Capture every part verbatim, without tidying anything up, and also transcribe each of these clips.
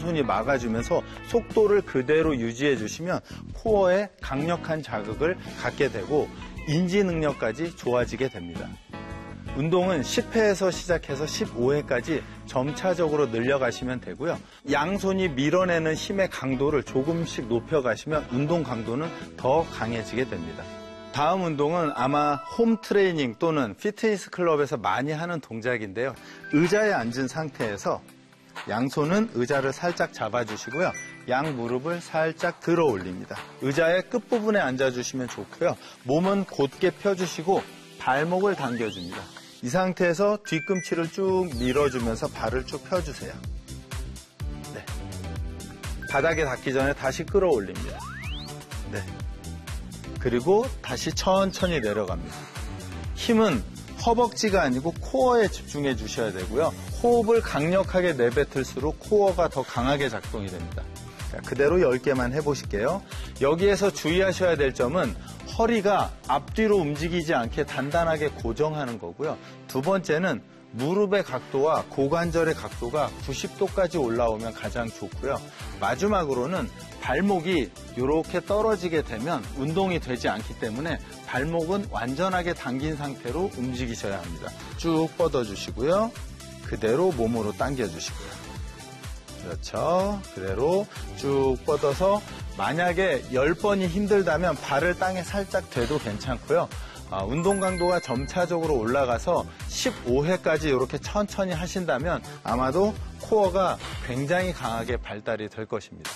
양손이 막아주면서 속도를 그대로 유지해 주시면 코어에 강력한 자극을 갖게 되고 인지 능력까지 좋아지게 됩니다. 운동은 십 회에서 시작해서 십오 회까지 점차적으로 늘려가시면 되고요. 양손이 밀어내는 힘의 강도를 조금씩 높여가시면 운동 강도는 더 강해지게 됩니다. 다음 운동은 아마 홈 트레이닝 또는 피트니스 클럽에서 많이 하는 동작인데요. 의자에 앉은 상태에서 양손은 의자를 살짝 잡아주시고요. 양 무릎을 살짝 들어 올립니다. 의자의 끝부분에 앉아주시면 좋고요. 몸은 곧게 펴주시고 발목을 당겨줍니다. 이 상태에서 뒤꿈치를 쭉 밀어주면서 발을 쭉 펴주세요. 네. 바닥에 닿기 전에 다시 끌어올립니다. 네. 그리고 다시 천천히 내려갑니다. 힘은 허벅지가 아니고 코어에 집중해 주셔야 되고요. 호흡을 강력하게 내뱉을수록 코어가 더 강하게 작동이 됩니다. 자, 그대로 열 개만 해보실게요. 여기에서 주의하셔야 될 점은 허리가 앞뒤로 움직이지 않게 단단하게 고정하는 거고요. 두 번째는 무릎의 각도와 고관절의 각도가 구십 도까지 올라오면 가장 좋고요. 마지막으로는 발목이 이렇게 떨어지게 되면 운동이 되지 않기 때문에 발목은 완전하게 당긴 상태로 움직이셔야 합니다. 쭉 뻗어주시고요. 그대로 몸으로 당겨주시고요. 그렇죠. 그대로 쭉 뻗어서 만약에 열 번이 힘들다면 발을 땅에 살짝 대도 괜찮고요. 아, 운동 강도가 점차적으로 올라가서 십오 회까지 이렇게 천천히 하신다면 아마도 코어가 굉장히 강하게 발달이 될 것입니다.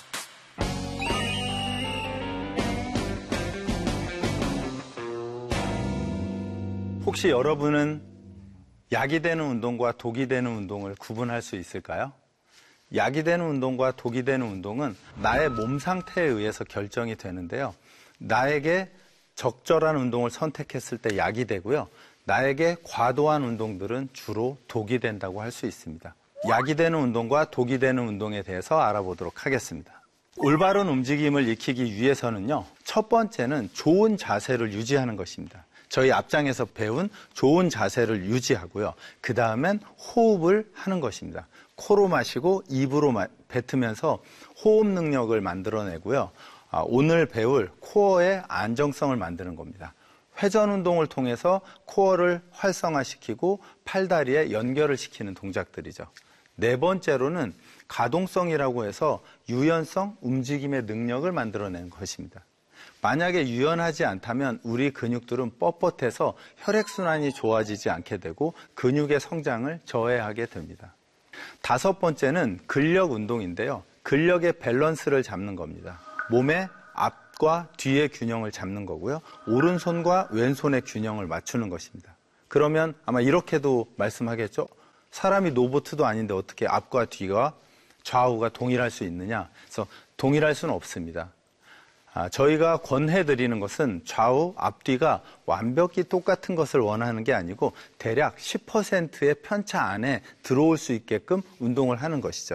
혹시 여러분은 약이 되는 운동과 독이 되는 운동을 구분할 수 있을까요? 약이 되는 운동과 독이 되는 운동은 나의 몸 상태에 의해서 결정이 되는데요. 나에게 적절한 운동을 선택했을 때 약이 되고요. 나에게 과도한 운동들은 주로 독이 된다고 할 수 있습니다. 약이 되는 운동과 독이 되는 운동에 대해서 알아보도록 하겠습니다. 올바른 움직임을 익히기 위해서는요. 첫 번째는 좋은 자세를 유지하는 것입니다. 저희 앞장에서 배운 좋은 자세를 유지하고요. 그 다음엔 호흡을 하는 것입니다. 코로 마시고 입으로 뱉으면서 호흡 능력을 만들어내고요. 오늘 배울 코어의 안정성을 만드는 겁니다. 회전 운동을 통해서 코어를 활성화시키고 팔다리에 연결을 시키는 동작들이죠. 네 번째로는 가동성이라고 해서 유연성, 움직임의 능력을 만들어내는 것입니다. 만약에 유연하지 않다면 우리 근육들은 뻣뻣해서 혈액순환이 좋아지지 않게 되고 근육의 성장을 저해하게 됩니다. 다섯 번째는 근력 운동인데요. 근력의 밸런스를 잡는 겁니다. 몸의 앞과 뒤의 균형을 잡는 거고요. 오른손과 왼손의 균형을 맞추는 것입니다. 그러면 아마 이렇게도 말씀하겠죠. 사람이 로봇도 아닌데 어떻게 앞과 뒤가 좌우가 동일할 수 있느냐. 그래서 동일할 수는 없습니다. 아, 저희가 권해드리는 것은 좌우, 앞뒤가 완벽히 똑같은 것을 원하는 게 아니고 대략 십 퍼센트의 편차 안에 들어올 수 있게끔 운동을 하는 것이죠.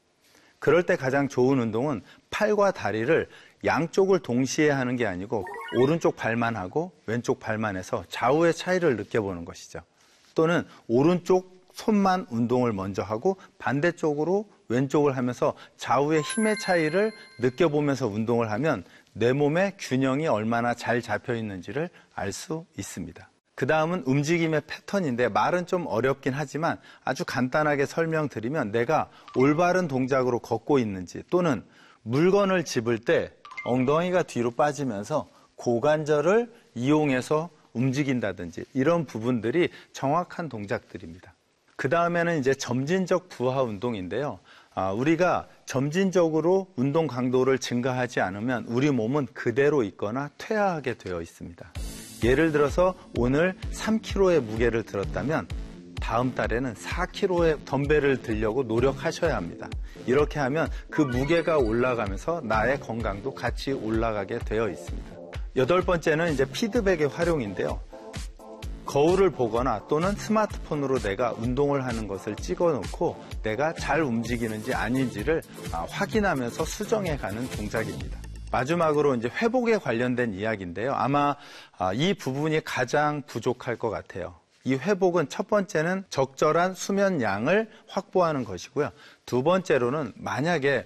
그럴 때 가장 좋은 운동은 팔과 다리를 양쪽을 동시에 하는 게 아니고 오른쪽 발만 하고 왼쪽 발만 해서 좌우의 차이를 느껴보는 것이죠. 또는 오른쪽 손만 운동을 먼저 하고 반대쪽으로 왼쪽을 하면서 좌우의 힘의 차이를 느껴보면서 운동을 하면 내 몸의 균형이 얼마나 잘 잡혀 있는지를 알 수 있습니다. 그 다음은 움직임의 패턴인데 말은 좀 어렵긴 하지만 아주 간단하게 설명드리면 내가 올바른 동작으로 걷고 있는지 또는 물건을 집을 때 엉덩이가 뒤로 빠지면서 고관절을 이용해서 움직인다든지 이런 부분들이 정확한 동작들입니다. 그 다음에는 이제 점진적 부하 운동인데요. 아, 우리가 점진적으로 운동 강도를 증가하지 않으면 우리 몸은 그대로 있거나 퇴화하게 되어 있습니다. 예를 들어서 오늘 삼 킬로그램의 무게를 들었다면 다음 달에는 사 킬로그램의 덤벨을 들려고 노력하셔야 합니다. 이렇게 하면 그 무게가 올라가면서 나의 건강도 같이 올라가게 되어 있습니다. 여덟 번째는 이제 피드백의 활용인데요. 거울을 보거나 또는 스마트폰으로 내가 운동을 하는 것을 찍어놓고 내가 잘 움직이는지 아닌지를 확인하면서 수정해가는 동작입니다. 마지막으로 이제 회복에 관련된 이야기인데요. 아마 이 부분이 가장 부족할 것 같아요. 이 회복은 첫 번째는 적절한 수면 양을 확보하는 것이고요. 두 번째로는 만약에